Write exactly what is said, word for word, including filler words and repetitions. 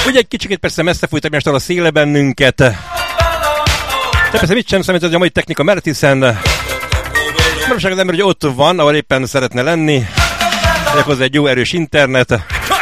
Ugye egy kicsit persze messze fújt egymástól a széle bennünket. De persze mit sem számít, hogy a mai technika mellett, hiszen manapság az ember ugye ott van, ahol éppen szeretne lenni. De hozzá egy jó erős internet.